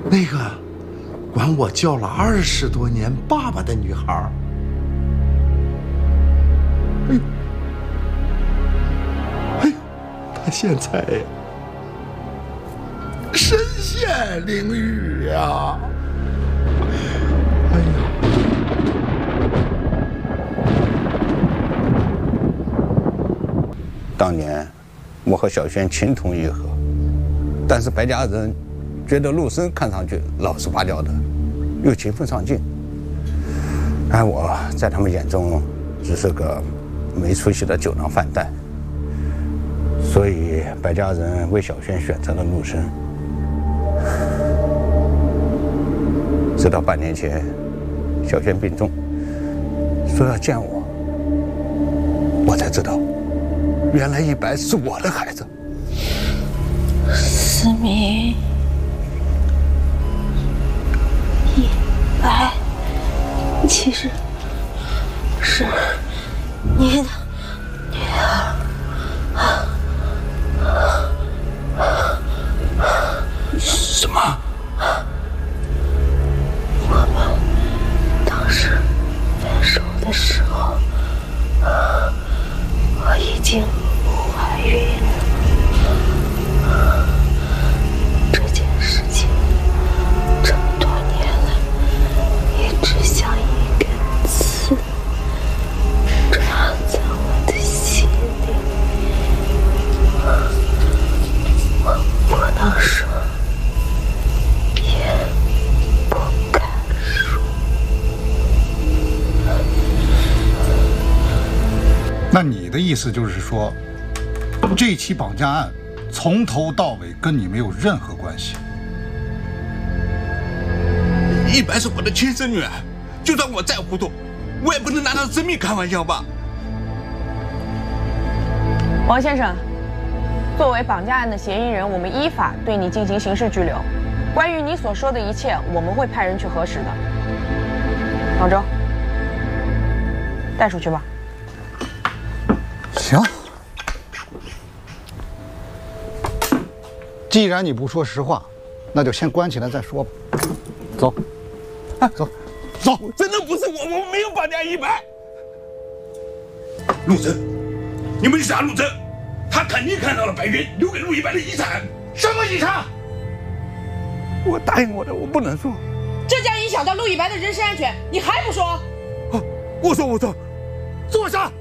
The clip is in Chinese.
那个管我叫了20多年爸爸的女孩，哎呦，她现在身陷囹圄呀！哎呀！ 当年我和小轩情同意合，但是白家人觉得陆生看上去老实巴交的，又勤奋上进，而我在他们眼中只是个没出息的酒囊饭袋，所以白家人为小轩选择了陆生。直到半年前，小轩病重，说要见我，我才知道，原来一白是我的孩子。 思明，一白，其实是你的女儿。 什么？ 我们当时分手的时候，我已经怀孕了。这件事情这么多年了，一直像一根刺扎在我的心里。我不能说，也不敢说。 那你的意思就是说，这起绑架案从头到尾跟你没有任何关系？ 一白是我的亲生女儿，就算我再糊涂，我也不能拿她的生命开玩笑吧？ 王先生，作为绑架案的嫌疑人，我们依法对你进行刑事拘留。关于你所说的一切，我们会派人去核实的。老周，带出去吧。 行。既然你不说实话，那就先关起来再说吧。走，走，走！ 真的不是我，我没有绑架一白。陆征，你们傻陆征，他肯定看到了白云留给陆一白的遗产。 什么遗产？ 我答应我的，我不能说。 这将影响到陆一白的人身安全，你还不说？ 我说，坐下。